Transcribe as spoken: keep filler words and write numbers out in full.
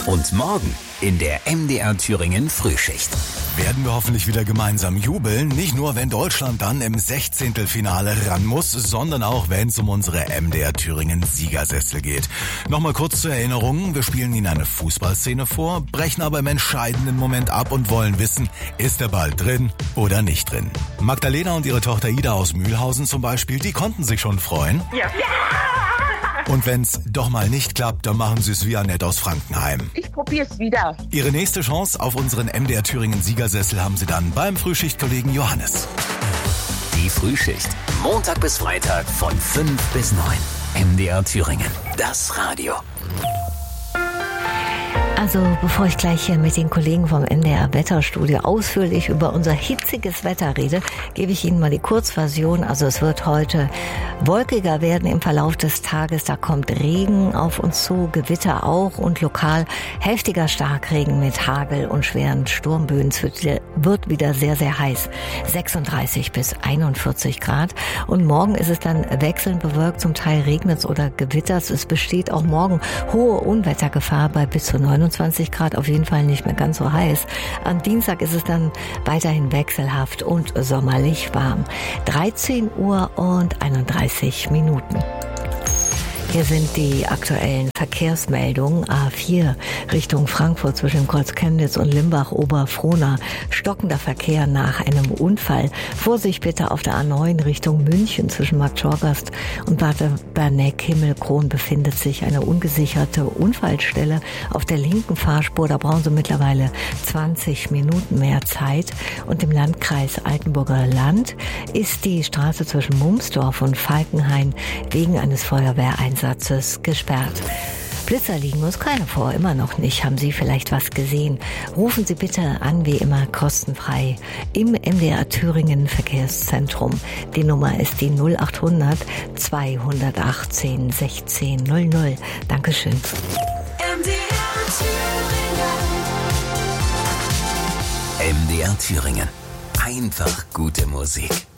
Und morgen in der M D R Thüringen Frühschicht. Werden wir hoffentlich wieder gemeinsam jubeln. Nicht nur, wenn Deutschland dann im Sechzehntelfinale ran muss, sondern auch, wenn es um unsere M D R Thüringen Siegersessel geht. Nochmal kurz zur Erinnerung. Wir spielen Ihnen eine Fußballszene vor, brechen aber im entscheidenden Moment ab und wollen wissen, ist der Ball drin oder nicht drin. Magdalena und ihre Tochter Ida aus Mühlhausen zum Beispiel, die konnten sich schon freuen. Ja. Und wenn's doch mal nicht klappt, dann machen Sie es wie Annette aus Frankenheim. Ich probier's wieder. Ihre nächste Chance auf unseren M D R Thüringen Siegersessel haben Sie dann beim Frühschichtkollegen Johannes. Die Frühschicht. Montag bis Freitag von fünf bis neun. M D R Thüringen. Das Radio. Also bevor ich gleich hier mit den Kollegen vom M D R Wetterstudio ausführlich über unser hitziges Wetter rede, gebe ich Ihnen mal die Kurzversion. Also es wird heute wolkiger werden im Verlauf des Tages. Da kommt Regen auf uns zu, Gewitter auch und lokal heftiger Starkregen mit Hagel und schweren Sturmböen. Es wird wieder sehr, sehr heiß. sechsunddreißig bis einundvierzig Grad. Und morgen ist es dann wechselnd bewölkt. Zum Teil regnet es oder gewittert. Es besteht auch morgen hohe Unwettergefahr bei bis zu neunundzwanzig Grad, auf jeden Fall nicht mehr ganz so heiß. Am Dienstag ist es dann weiterhin wechselhaft und sommerlich warm. dreizehn Uhr und einunddreißig Minuten. Hier sind die aktuellen Verkehrsmeldungen. A vier Richtung Frankfurt zwischen Kreuz Chemnitz und Limbach-Oberfrohna. Stockender Verkehr nach einem Unfall. Vorsicht bitte auf der A neun Richtung München zwischen Marktschorgast und Bad Berneck-Himmelkron befindet sich eine ungesicherte Unfallstelle auf der linken Fahrspur. Da brauchen Sie mittlerweile zwanzig Minuten mehr Zeit. Und im Landkreis Altenburger Land ist die Straße zwischen Mumsdorf und Falkenhain wegen eines Feuerwehreinsatzes gesperrt. Blitzer liegen uns keine vor, immer noch nicht. Haben Sie vielleicht was gesehen? Rufen Sie bitte an, wie immer kostenfrei im M D R Thüringen Verkehrszentrum. Die Nummer ist die null achthundert zweihundertachtzehn sechzehn null null. Dankeschön. M D R Thüringen. M D R Thüringen. Einfach gute Musik.